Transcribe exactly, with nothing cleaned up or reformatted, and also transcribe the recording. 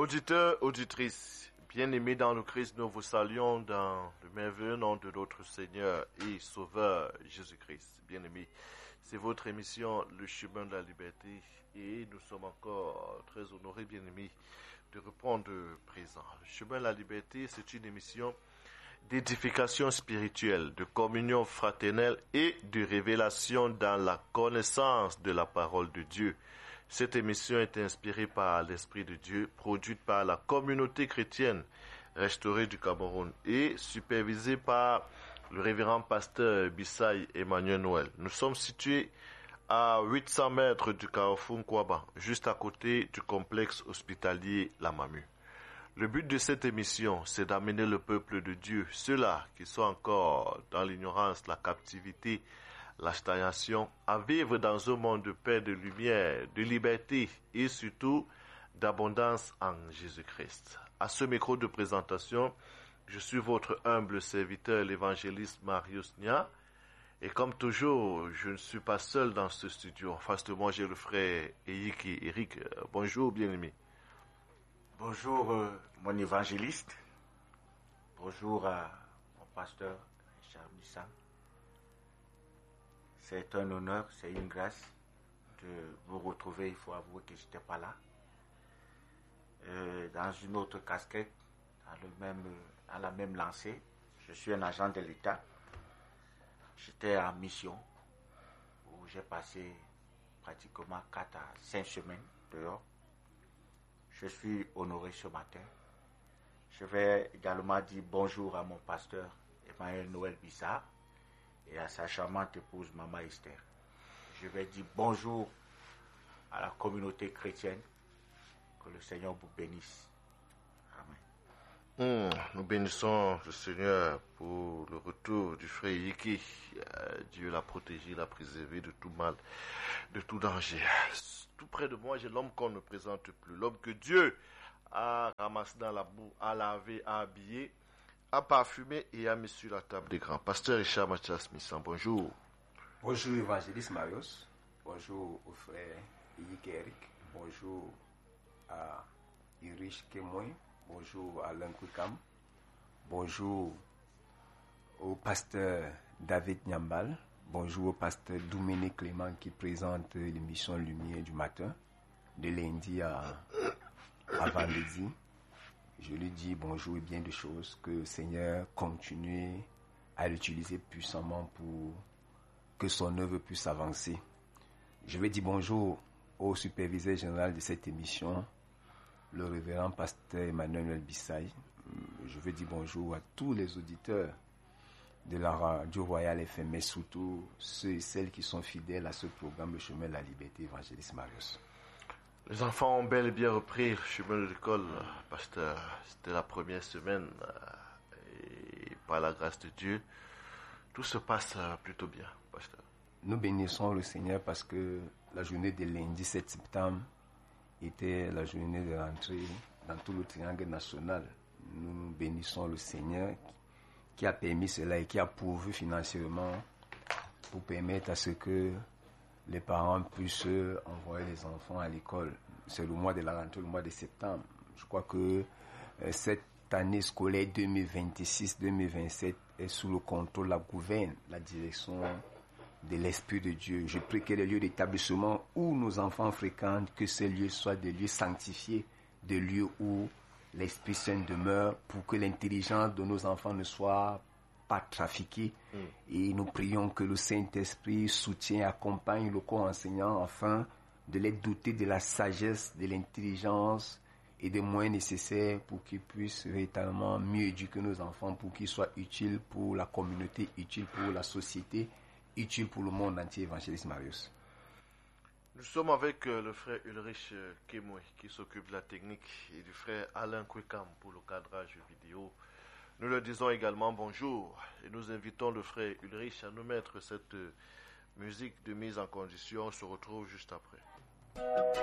Auditeurs, auditrices, bien-aimés dans le Christ, nous vous saluons dans le merveilleux nom de notre Seigneur et Sauveur Jésus-Christ. Bien-aimés, c'est votre émission Le Chemin de la Liberté et nous sommes encore très honorés, bien-aimés, de reprendre présent. Le Chemin de la Liberté, c'est une émission d'édification spirituelle, de communion fraternelle et de révélation dans la connaissance de la parole de Dieu. Cette émission est inspirée par l'Esprit de Dieu, produite par la communauté chrétienne restaurée du Cameroun et supervisée par le révérend pasteur Bissaï Emmanuel Noël. Nous sommes situés à huit cents mètres du carrefour Nkwaba, juste à côté du complexe hospitalier La Mamu. Le but de cette émission, c'est d'amener le peuple de Dieu, ceux-là qui sont encore dans l'ignorance, la captivité, la stagnation, à vivre dans un monde de paix, de lumière, de liberté et surtout d'abondance en Jésus-Christ. À ce micro de présentation, je suis votre humble serviteur, l'évangéliste Marius Nia. Et comme toujours, je ne suis pas seul dans ce studio. En face de moi, j'ai le frère Eyiki Eric. Bonjour, bien-aimé. Bonjour, euh, mon évangéliste. Bonjour à mon pasteur Richard Nissan. C'est un honneur, c'est une grâce de vous retrouver. Il faut avouer que je n'étais pas là. Euh, dans une autre casquette, à, le même, à la même lancée, je suis un agent de l'État. J'étais en mission où j'ai passé pratiquement quatre à cinq semaines dehors. Je suis honoré ce matin. Je vais également dire bonjour à mon pasteur Emmanuel Noël Bissard et à sa charmante épouse Maman Esther. Je vais dire bonjour à la communauté chrétienne. Que le Seigneur vous bénisse. Amen. Mmh, nous bénissons le Seigneur pour le retour du frère Yiki. Euh, Dieu l'a protégé, l'a préservé de tout mal, de tout danger. Tout près de moi, j'ai l'homme qu'on ne présente plus. L'homme que Dieu a ramassé dans la boue, a lavé, a habillé, a parfumé et a mis sur la table des grands. Pasteur Richard Mathias Missan, bonjour. Bonjour évangéliste Marius. Bonjour au frère Yiki Eric. Bonjour à Irish Kemoy. Bonjour à Alain Kwikam. Bonjour au pasteur David Nyambal. Bonjour au pasteur Dominique Clément qui présente l'émission Lumière du matin, de lundi à, à vendredi. Je lui dis bonjour et bien de choses, que le Seigneur continue à l'utiliser puissamment pour que son œuvre puisse avancer. Je vais dire bonjour au superviseur général de cette émission, le révérend pasteur Emmanuel Bissaï. Je veux dire bonjour à tous les auditeurs de la radio Royale F M, mais surtout ceux et celles qui sont fidèles à ce programme Le Chemin de la Liberté, évangéliste Marius. Les enfants ont bel et bien repris le chemin de l'école, pasteur. C'était la première semaine et par la grâce de Dieu, tout se passe plutôt bien, pasteur. Nous bénissons le Seigneur parce que la journée de lundi sept septembre était la journée de rentrée dans tout le triangle national. Nous bénissons le Seigneur qui a permis cela et qui a pourvu financièrement pour permettre à ce que les parents puissent envoyer les enfants à l'école. C'est le mois de la rentrée, le mois de septembre. Je crois que euh, cette année scolaire deux mille vingt-six deux mille vingt-sept est sous le contrôle, la gouverne, la direction de l'Esprit de Dieu. Je prie que les lieux d'établissement où nos enfants fréquentent, que ces lieux soient des lieux sanctifiés, des lieux où l'Esprit Saint demeure, pour que l'intelligence de nos enfants ne soit pas trafiquée. Mm. Et nous prions que le Saint-Esprit soutienne, accompagne le corps enseignant afin de les doter de la sagesse, de l'intelligence et des moyens nécessaires pour qu'ils puissent véritablement mieux éduquer nos enfants, pour qu'ils soient utiles pour la communauté, utiles pour la société, utile pour le monde entier, évangéliste Marius. Nous sommes avec euh, le frère Ulrich euh, Kemoy qui s'occupe de la technique et du frère Alain Kwikam pour le cadrage vidéo. Nous leur disons également bonjour et nous invitons le frère Ulrich à nous mettre cette euh, musique de mise en condition. On se retrouve juste après.